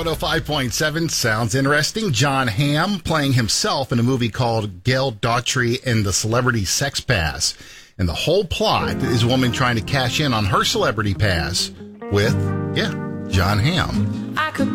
105.7 sounds interesting. Jon Hamm playing himself in a movie called Gail Daughtry and the Celebrity Sex Pass. And the whole plot is a woman trying to cash in on her celebrity pass with, Jon Hamm.